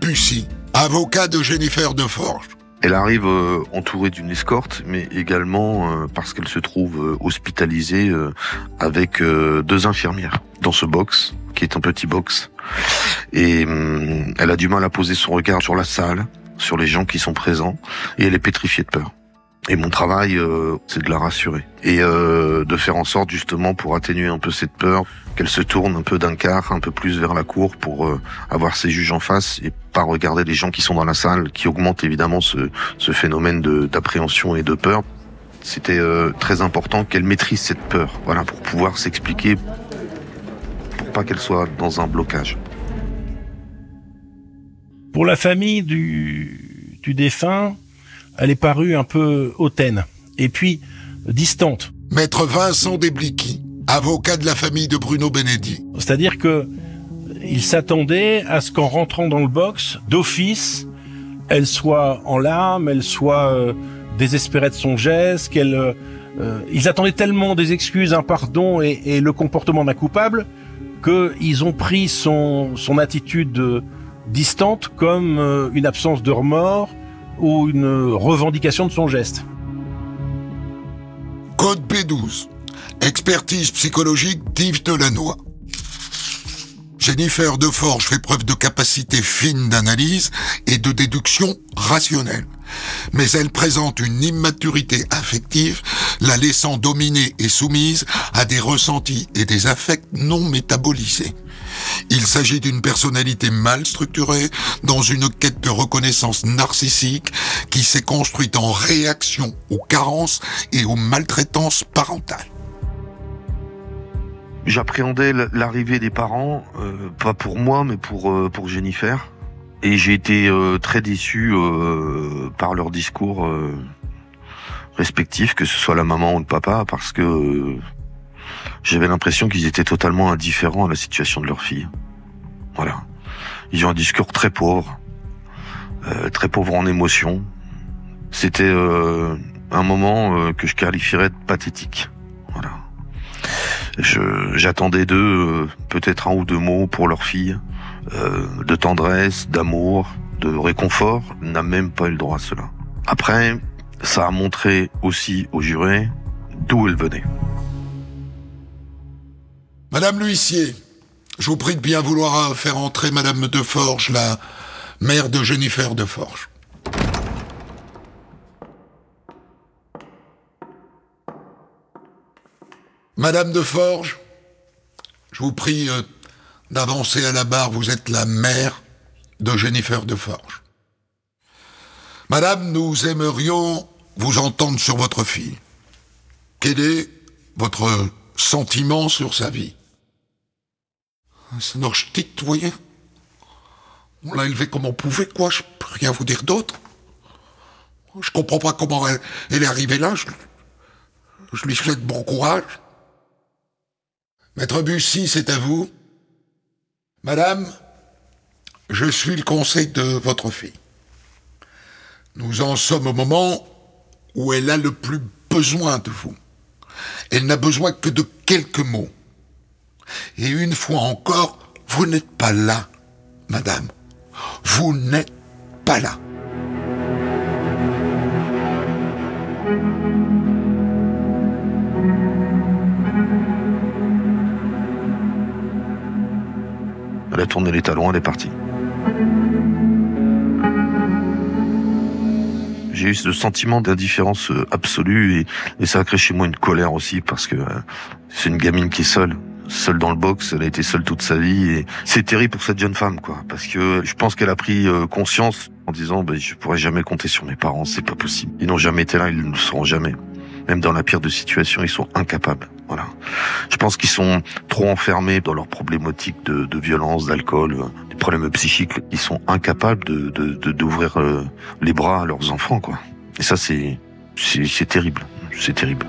Bussy, avocat de Jennifer Deforge. Elle arrive entourée d'une escorte, mais également parce qu'elle se trouve hospitalisée avec 2 infirmières dans ce box, qui est un petit box. Et elle a du mal à poser son regard sur la salle, sur les gens qui sont présents, et elle est pétrifiée de peur. Et mon travail, c'est de la rassurer. Et de faire en sorte, justement, pour atténuer un peu cette peur, qu'elle se tourne un peu d'un quart, un peu plus vers la cour pour avoir ses juges en face et pas regarder les gens qui sont dans la salle, qui augmente évidemment ce phénomène d'appréhension et de peur. C'était très important qu'elle maîtrise cette peur, voilà, pour pouvoir s'expliquer, pour pas qu'elle soit dans un blocage. Pour la famille du défunt, elle est parue un peu hautaine, et puis distante. Maître Vincent Desbliquy, avocat de la famille de Bruno Benedi. C'est-à-dire que il s'attendait à ce qu'en rentrant dans le box, d'office, elle soit en larmes, elle soit désespérée de son geste, ils attendaient tellement des excuses, un pardon et le comportement d'un coupable, qu'ils ont pris son attitude distante comme une absence de remords, ou une revendication de son geste. Code B12. Expertise psychologique d'Yves Delannoy. Jennifer Deforge fait preuve de capacité fine d'analyse et de déduction rationnelle. Mais elle présente une immaturité affective, la laissant dominer et soumise à des ressentis et des affects non métabolisés. Il s'agit d'une personnalité mal structurée dans une quête de reconnaissance narcissique qui s'est construite en réaction aux carences et aux maltraitances parentales. J'appréhendais l'arrivée des parents, pas pour moi, mais pour Jennifer. Et j'ai été très déçu par leurs discours respectifs, que ce soit la maman ou le papa, parce que j'avais l'impression qu'ils étaient totalement indifférents à la situation de leur fille. Voilà. Ils ont un discours très pauvre en émotion. C'était un moment que je qualifierais de pathétique. Voilà. J'attendais d'eux peut-être 1 ou 2 mots pour leur fille, de tendresse, d'amour, de réconfort. On n'a même pas eu le droit à cela. Après, ça a montré aussi aux jurés d'où elle venait. Madame l'huissier, je vous prie de bien vouloir faire entrer Madame Deforge, la mère de Jennifer Deforge. Madame Deforge, je vous prie d'avancer à la barre, vous êtes la mère de Jennifer Deforge. Madame, nous aimerions vous entendre sur votre fille. Quel est votre sentiment sur sa vie? C'est notre petite, vous voyez. On l'a élevée comme on pouvait, quoi. Je peux rien vous dire d'autre. Je comprends pas comment elle est arrivée là. Je lui souhaite bon courage. Maître Bussy, c'est à vous. Madame, je suis le conseil de votre fille. Nous en sommes au moment où elle a le plus besoin de vous. Elle n'a besoin que de quelques mots. Et une fois encore, vous n'êtes pas là, madame. Vous n'êtes pas là. Elle a tourné les talons, elle est partie. J'ai eu ce sentiment d'indifférence absolue et ça a créé chez moi une colère aussi parce que c'est une gamine qui est seule dans le box, elle a été seule toute sa vie et c'est terrible pour cette jeune femme, quoi, parce que je pense qu'elle a pris conscience en disant je pourrai jamais compter sur mes parents, c'est pas possible. Ils n'ont jamais été là, ils ne le seront jamais. Même dans la pire de situations, ils sont incapables. Voilà. Je pense qu'ils sont trop enfermés dans leurs problématiques de violence, d'alcool, des problèmes psychiques. Ils sont incapables d'ouvrir les bras à leurs enfants, quoi. Et ça, c'est terrible. C'est terrible.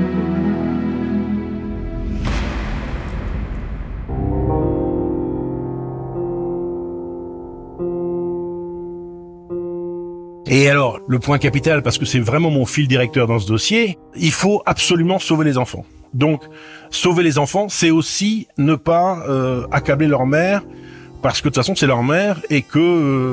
Et alors, le point capital, parce que c'est vraiment mon fil directeur dans ce dossier, il faut absolument sauver les enfants. Donc, sauver les enfants, c'est aussi ne pas accabler leur mère, parce que de toute façon, c'est leur mère et que